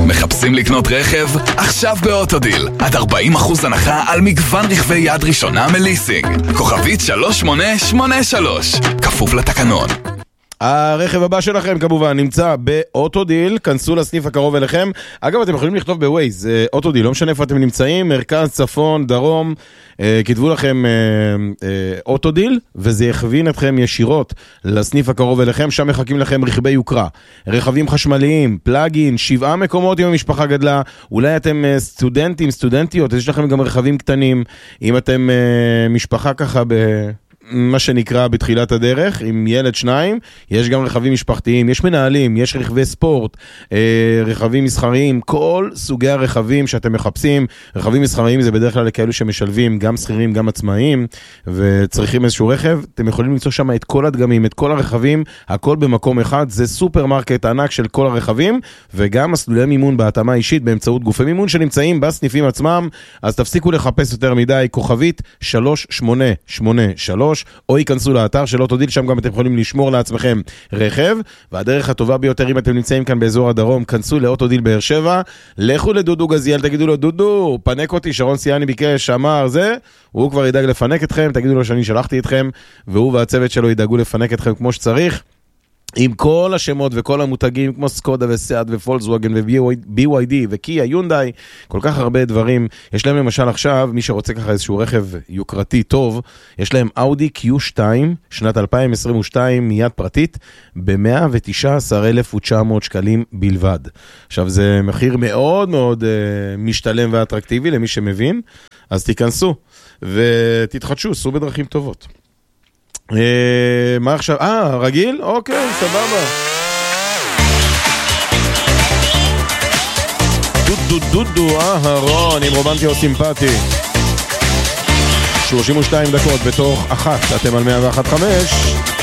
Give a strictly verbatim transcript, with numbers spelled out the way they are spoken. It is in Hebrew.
מחפשים לקנות רכב? עכשיו באוטודיל. עד ארבעים אחוז הנחה על מגוון רכבי יד ראשונה מליסינג. כוכבית שלוש שמונה שמונה שלוש. כפוף לתקנון. הרכב הבא שלכם כמובן נמצא באוטודיל, כנסו לסניף הקרוב אליכם. אגב, אתם יכולים לכתוב בווייז, אוטודיל, לא משנה איפה אתם נמצאים, מרכז, צפון, דרום, כתבו לכם אוטודיל, וזה יכווין אתכם ישירות לסניף הקרוב אליכם, שם מחכים לכם רכבי יוקרה, רכבים חשמליים, פלאגין, שבעה מקומות אם המשפחה גדלה, אולי אתם סטודנטים, סטודנטיות, יש לכם גם רכבים קטנים, אם אתם משפחה ככה ב... מה שנקרא בתחילת הדרך, עם ילד שניים, יש גם רכבים משפחתיים, יש מנהלים, יש רכבי ספורט, רכבים מסחריים, כל סוגי הרכבים שאתם מחפשים. רכבים מסחריים זה בדרך כלל לכאלו שמשלבים גם שכירים, גם עצמאיים, וצריכים איזשהו רכב, אתם יכולים למצוא שם את כל הדגמים, את כל הרכבים, הכל במקום אחד, זה סופרמרקט ענק של כל הרכבים, וגם מסלולי מימון בהתאמה אישית, באמצעות גופי מימון שנמצאים בסניפים עצמם, אז תפסיקו לחפש יותר מדי, כוכבית שלוש שמונה שמונה שלוש, או ייכנסו לאתר של אוטודיל, שם גם אתם יכולים לשמור לעצמכם רכב, והדרך הטובה ביותר אם אתם נמצאים כאן באזור הדרום, כנסו לאוטודיל באר שבע, לכו לדודו גזיאל, תגידו לו, דודו, פנק אותי, שרון סיאני ביקש, אמר זה, הוא כבר ידאג לפנק אתכם, תגידו לו שאני שלחתי אתכם, והוא והצוות שלו ידאגו לפנק אתכם כמו שצריך, עם כל השמות וכל המותגים, כמו סקודה וסיאט ופולקסווגן ו-בי וואי די וקיה, יונדאי, כל כך הרבה דברים. יש להם למשל עכשיו, מי שרוצה ככה איזשהו רכב יוקרתי טוב, יש להם אאודי קיו שתיים, שנת אלפיים עשרים ושתיים, מיד פרטית, ב-מאה ותשע עשרה אלף ותשע מאות שקלים בלבד. עכשיו, זה מחיר מאוד מאוד uh, משתלם ואטרקטיבי למי שמבין, אז תיכנסו ותתחדשו, סעו בדרכים טובות. מה עכשיו? אה, רגיל? אוקיי, סבבה. דודו דודו אהרון עם רומנטי או סימפטי. שלושים ושתיים דקות בתוך אחת, אתם על מאה ואחת נקודה חמש.